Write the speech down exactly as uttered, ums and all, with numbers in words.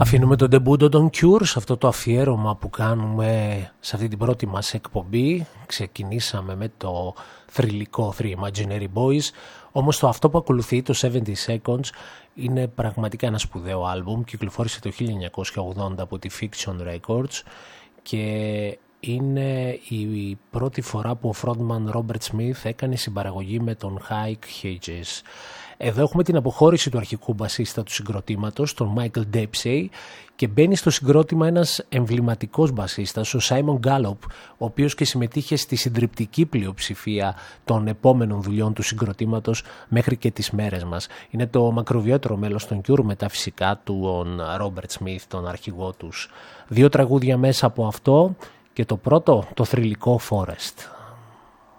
Αφήνουμε τον ντεμπούντο των Cure σε αυτό το αφιέρωμα που κάνουμε σε αυτή την πρώτη μας εκπομπή. Ξεκινήσαμε με το θρυλικό Three Imaginary Boys, όμως το αυτό που ακολουθεί, το seventy seconds, είναι πραγματικά ένα σπουδαίο άλμπουμ. Κυκλοφόρησε το χίλια εννιακόσια ογδόντα από τη Fiction Records και είναι η πρώτη φορά που ο frontman Robert Smith έκανε συμπαραγωγή με τον Hike Hedges. Εδώ έχουμε την αποχώρηση του αρχικού μπασίστα του συγκροτήματος, τον Michael Dempsey, και μπαίνει στο συγκρότημα ένας εμβληματικός μπασίστας, ο Simon Gallup, ο οποίος και συμμετείχε στη συντριπτική πλειοψηφία των επόμενων δουλειών του συγκροτήματος μέχρι και τις μέρες μας. Είναι το μακροβιότερο μέλος των Cure, μετά φυσικά του Robert Smith, τον αρχηγό τους. Δύο τραγούδια μέσα από αυτό και το πρώτο, το θρυλικό Forest.